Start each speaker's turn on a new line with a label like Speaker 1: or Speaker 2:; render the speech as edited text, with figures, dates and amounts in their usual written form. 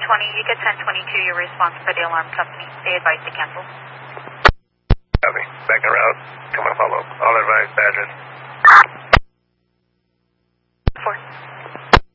Speaker 1: You get 1022, your response for the alarm company. They advise to cancel.
Speaker 2: Copy. Back en route. Come on, follow. All advised, address.